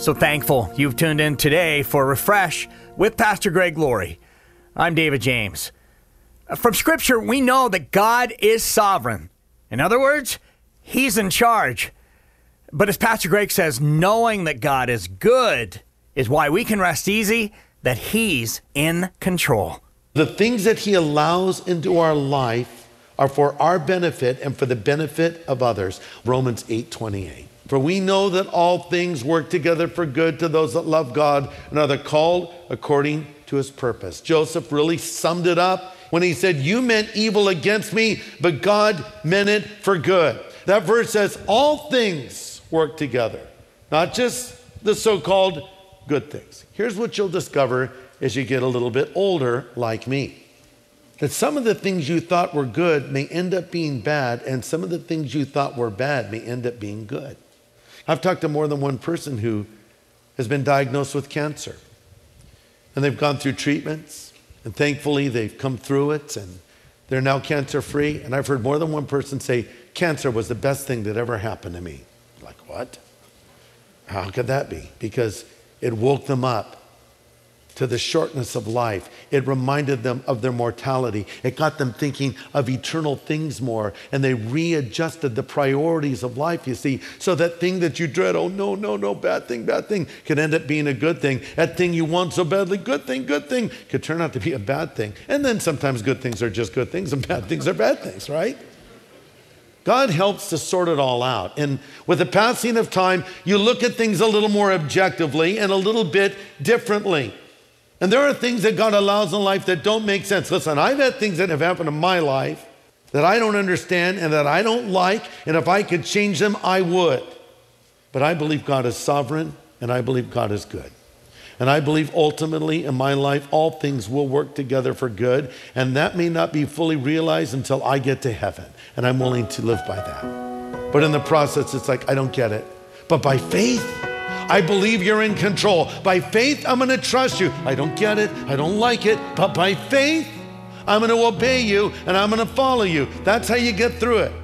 So thankful you've tuned in today for Refresh with Pastor Greg Laurie. I'm David James. From Scripture, we know that God is sovereign. In other words, He's in charge. But as Pastor Greg says, knowing that God is good is why we can rest easy that He's in control. The things that He allows into our life are for our benefit and for the benefit of others. Romans 8:28. For we know that all things work together for good to those that love God and are called according to His purpose. Joseph really summed it up when he said, you meant evil against me, but God meant it for good. That verse says all things work together, not just the so-called good things. Here's what you'll discover as you get a little bit older like me. That some of the things you thought were good may end up being bad, and some of the things you thought were bad may end up being good. I've talked to more than one person who has been diagnosed with cancer. And they've gone through treatments, and thankfully they've come through it, and they're now cancer-free. And I've heard more than one person say, cancer was the best thing that ever happened to me. Like, what? How could that be? Because it woke them up to the shortness of life. It reminded them of their mortality. It got them thinking of eternal things more, and they readjusted the priorities of life, you see, so that thing that you dread, oh no, bad thing, could end up being a good thing. That thing you want so badly, good thing, could turn out to be a bad thing. And then sometimes good things are just good things and bad things are bad things, right? God helps to sort it all out. And with the passing of time, you look at things a little more objectively and a little bit differently. And there are things that God allows in life that don't make sense. Listen, I've had things that have happened in my life that I don't understand and that I don't like, and if I could change them, I would. But I believe God is sovereign, and I believe God is good. And I believe ultimately in my life, all things will work together for good, and that may not be fully realized until I get to heaven, and I'm willing to live by that. But in the process, it's like, I don't get it. But by faith, I believe you're in control. By faith, I'm going to trust you. I don't get it. I don't like it. But by faith, I'm going to obey you and I'm going to follow you. That's how you get through it.